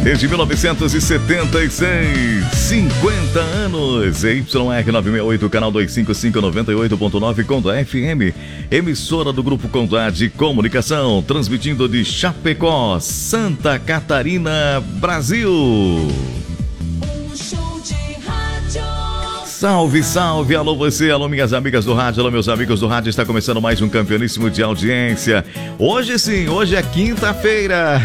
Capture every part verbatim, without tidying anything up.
Desde mil novecentos e setenta e seis, cinquenta anos. Y R nove seis oito, canal duzentos e cinquenta e cinco, noventa e oito ponto nove, Conda F M. Emissora do Grupo Conda de Comunicação, transmitindo de Chapecó, Santa Catarina, Brasil. Salve, salve, alô você, alô minhas amigas do rádio, alô meus amigos do rádio, está começando mais um campeoníssimo de audiência. Hoje sim, hoje é quinta-feira.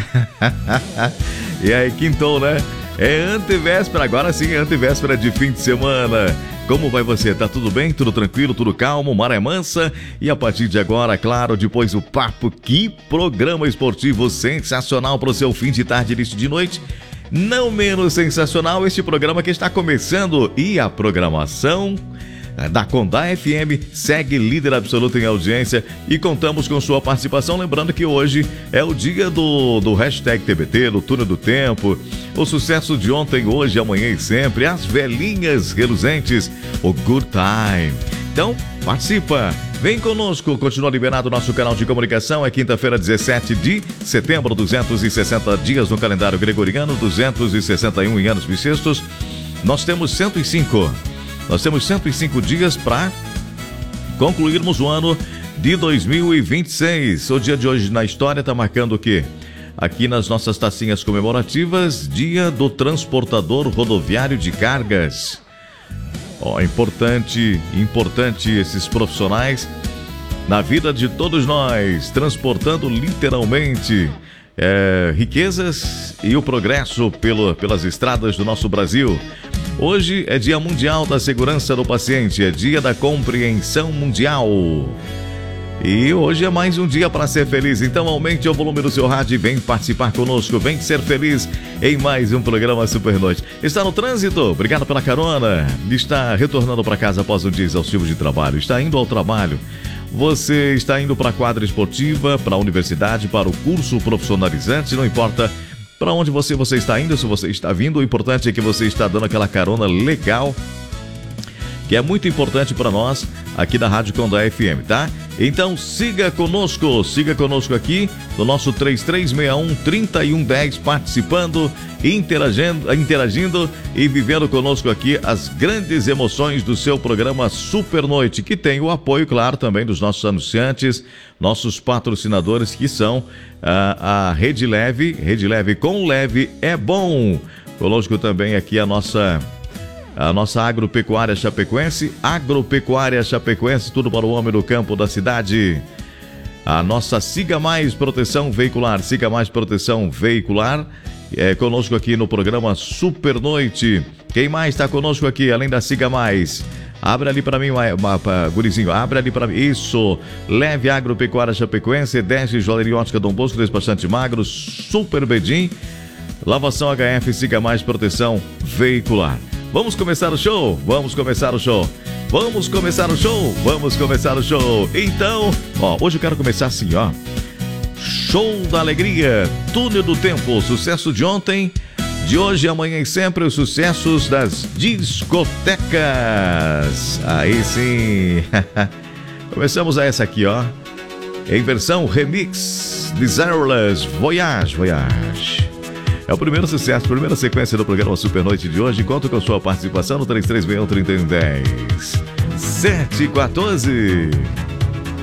E aí, quintou, né? É antevéspera, agora sim, é antevéspera de fim de semana. Como vai você? Tá tudo bem? Tudo tranquilo? Tudo calmo? Maré mansa? E a partir de agora, claro, depois do papo, que programa esportivo sensacional para o seu fim de tarde, início de noite. Não menos sensacional este programa que está começando, e a programação da Conda F M segue líder absoluto em audiência e contamos com sua participação. Lembrando que hoje é o dia do, do hashtag T B T, do Túnel do Tempo, o sucesso de ontem, hoje, amanhã e sempre, as velhinhas reluzentes, o Good Time. Então, participa! Vem conosco, continua liberado o nosso canal de comunicação. É quinta-feira, dezessete de setembro, duzentos e sessenta dias no calendário gregoriano, duzentos e sessenta e um em anos bissextos. Nós temos cento e cinco. Nós temos cento e cinco dias para concluirmos o ano de dois mil e vinte e seis. O dia de hoje na história está marcando o quê? Aqui nas nossas tacinhas comemorativas, Dia do Transportador Rodoviário de Cargas. Ó, oh, importante, importante esses profissionais na vida de todos nós, transportando literalmente é, riquezas e o progresso pelo, pelas estradas do nosso Brasil. Hoje é Dia Mundial da Segurança do Paciente, é Dia da Compreensão Mundial. E hoje é mais um dia para ser feliz, então aumente o volume do seu rádio e vem participar conosco, vem ser feliz em mais um programa Super Noite. Está no trânsito? Obrigado pela carona. Está retornando para casa após um dia exaustivo de trabalho, está indo ao trabalho. Você está indo para a quadra esportiva, para a universidade, para o curso profissionalizante, não importa para onde você, você está indo, se você está vindo, o importante é que você está dando aquela carona legal, que é muito importante para nós aqui da Rádio Conda F M, tá? Então siga conosco, siga conosco aqui no nosso três três seis um, três um um zero, participando, interagindo, interagindo e vivendo conosco aqui as grandes emoções do seu programa Super Noite, que tem o apoio, claro, também dos nossos anunciantes, nossos patrocinadores, que são a, a Rede Leve, Rede Leve com Leve é bom. Conosco também aqui a nossa... A nossa Agropecuária Chapecoense, Agropecuária Chapecoense, tudo para o homem do campo da cidade. A nossa Siga Mais Proteção Veicular, Siga Mais Proteção Veicular, é conosco aqui no programa Super Noite. Quem mais está conosco aqui, além da Siga Mais? Abre ali para mim, uma, uma, uma, gurizinho, abre ali para mim, isso, Leve Agropecuária Chapecoense, dez Joalheria Ótica Dom Bosco, Despachante Magro, Super Bedim, Lavação H F, Siga Mais Proteção Veicular. Vamos começar o show? Vamos começar o show. Vamos começar o show? Vamos começar o show. Então, ó, hoje eu quero começar assim, ó. Show da Alegria, Túnel do Tempo, sucesso de ontem, de hoje, amanhã e sempre, os sucessos das discotecas. Aí sim. Começamos a essa aqui, ó. Em versão remix, Desireless, Voyage, Voyage. É o primeiro sucesso, primeira sequência do programa Super Noite de hoje. Conto com a sua participação no três três seis um, três um um zero. sete e quatorze.